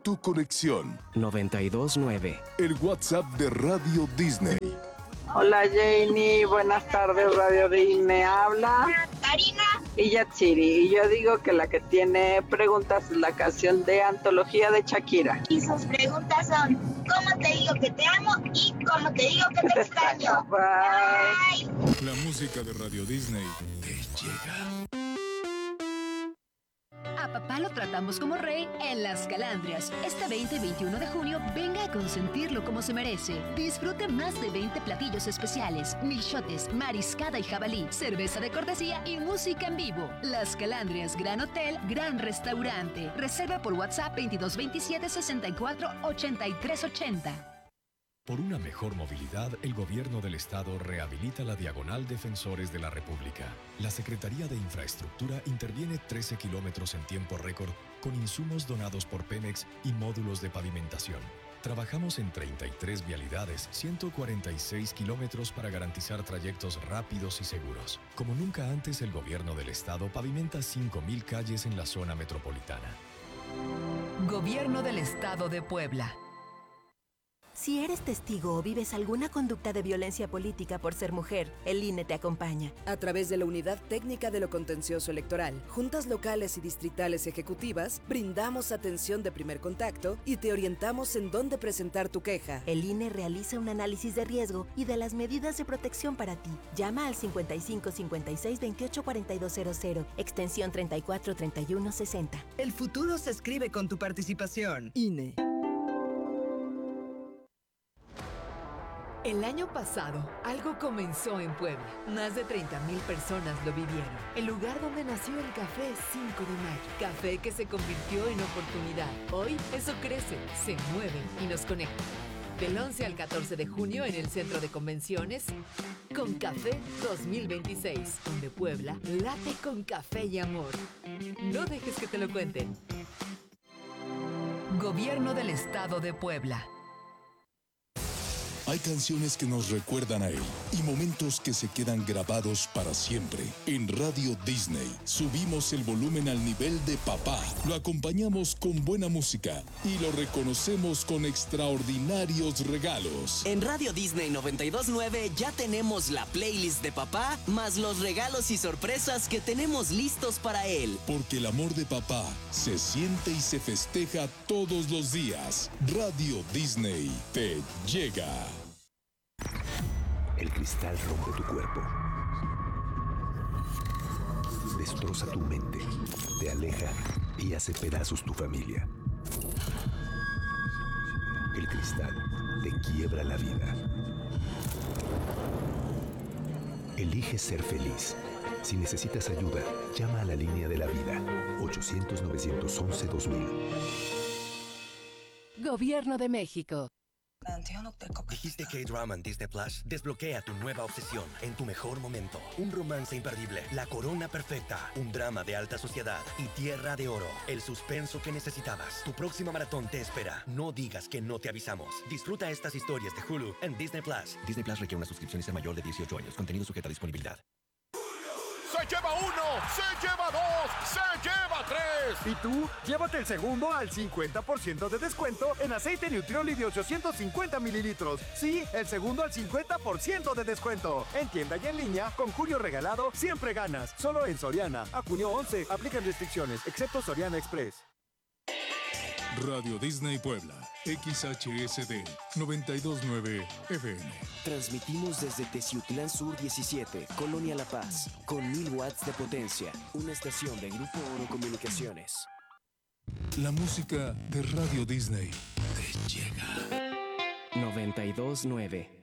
tu conexión. 92.9. El WhatsApp de Radio Disney. Hola Janie, buenas tardes Radio Disney, habla Karina y Yatsiri, y yo digo que la que tiene preguntas es la canción de antología de Shakira. y sus preguntas son: ¿cómo te digo que te amo? Y ¿cómo te digo que te extraño? Bye. Bye. La música de Radio Disney te llega. A papá lo tratamos como rey en Las Calandrias. Este 20 y 21 de junio, venga a consentirlo como se merece. Disfrute más de 20 platillos especiales, milchotes, mariscada y jabalí, cerveza de cortesía y música en vivo. Las Calandrias, gran hotel, gran restaurante. Reserva por WhatsApp 2227 64 83 80. Por una mejor movilidad, el Gobierno del Estado rehabilita la Diagonal Defensores de la República. La Secretaría de Infraestructura interviene 13 kilómetros en tiempo récord con insumos donados por Pemex y módulos de pavimentación. Trabajamos en 33 vialidades, 146 kilómetros para garantizar trayectos rápidos y seguros. Como nunca antes, el Gobierno del Estado pavimenta 5,000 calles en la zona metropolitana. Gobierno del Estado de Puebla. Si eres testigo o vives alguna conducta de violencia política por ser mujer, el INE te acompaña. A través de la Unidad Técnica de lo Contencioso Electoral, juntas locales y distritales ejecutivas, brindamos atención de primer contacto y te orientamos en dónde presentar tu queja. El INE realiza un análisis de riesgo y de las medidas de protección para ti. Llama al 55 56 28 4200, extensión 34 31 60. El futuro se escribe con tu participación. INE. El año pasado, algo comenzó en Puebla. Más de 30,000 personas lo vivieron. El lugar donde nació el Café 5 de Mayo. Café que se convirtió en oportunidad. Hoy, eso crece, se mueve y nos conecta. Del 11 al 14 de junio en el Centro de Convenciones, Con Café 2026, donde Puebla late con café y amor. No dejes que te lo cuenten. Gobierno del Estado de Puebla. Hay canciones que nos recuerdan a él y momentos que se quedan grabados para siempre. En Radio Disney subimos el volumen al nivel de papá, lo acompañamos con buena música y lo reconocemos con extraordinarios regalos. En Radio Disney 92.9 ya tenemos la playlist de papá, más los regalos y sorpresas que tenemos listos para él. Porque el amor de papá se siente y se festeja todos los días. Radio Disney te llega. El cristal rompe tu cuerpo, destroza tu mente, te aleja y hace pedazos tu familia. El cristal te quiebra la vida. Elige ser feliz. Si necesitas ayuda, llama a la línea de la vida, 800-911-2000. Gobierno de México. ¿Dijiste K-Drama en Disney Plus? Desbloquea tu nueva obsesión en tu mejor momento. Un romance imperdible, la corona perfecta, un drama de alta sociedad y Tierra de Oro. El suspenso que necesitabas. Tu próxima maratón te espera. No digas que no te avisamos. Disfruta estas historias de Hulu en Disney Plus. Disney Plus requiere una suscripción y ser mayor de 18 años. Contenido sujeto a disponibilidad. ¡Se lleva uno! ¡Se lleva dos! ¡Se lleva tres! ¿Y tú? Llévate el segundo al 50% de descuento en aceite Nutrioli de 850 mililitros. Sí, el segundo al 50% de descuento. En tienda y en línea, con Julio regalado, siempre ganas. Solo en Soriana. A junio 11, aplican restricciones, excepto Soriana Express. Radio Disney Puebla, XHSD 92.9 FM. Transmitimos desde Teciutlán Sur 17, Colonia La Paz, con 1000 watts de potencia. Una estación de Grupo Oro Comunicaciones. La música de Radio Disney te llega. 92.9.